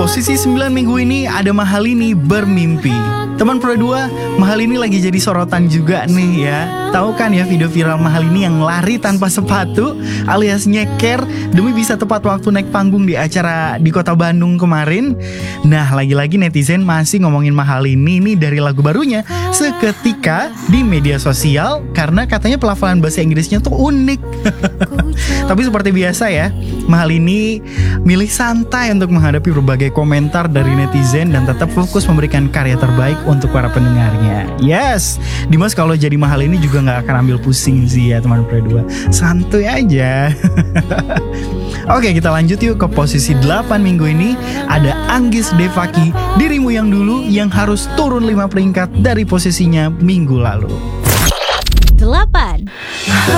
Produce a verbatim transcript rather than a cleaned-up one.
Posisi sembilan minggu ini ada Mahalini bermimpi. Teman Pro dua, Mahalini lagi jadi sorotan juga nih ya. Tahu kan ya video viral Mahalini yang lari tanpa sepatu alias nyeker demi bisa tepat waktu naik panggung di acara di Kota Bandung kemarin. Nah, lagi-lagi netizen masih ngomongin Mahalini nih dari lagu barunya Seketika di media sosial karena katanya pelafalan bahasa Inggrisnya tuh unik. Tapi seperti biasa ya, Mahalini milih santai untuk menghadapi berbagai komentar dari netizen dan tetap fokus memberikan karya terbaik untuk para pendengarnya. Yes, Dimas kalau jadi Mahalini juga gak akan ambil pusing sih ya teman Pro dua. Santuy aja. Oke, kita lanjut yuk ke posisi delapan minggu ini. Ada Anggis Devaki, Dirimu Yang Dulu, yang harus turun lima peringkat dari posisinya minggu lalu. delapan.